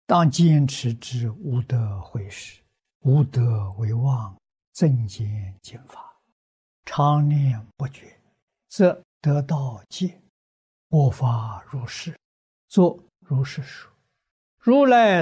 当坚持之，无德会始，无德为妄，增减减法，常念不绝，则得道戒，末法如是，作如是说。如来